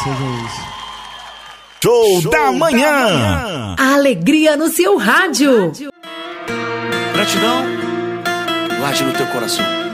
seja isso. Show da manhã. A alegria no seu rádio. Gratidão, guarde no teu coração.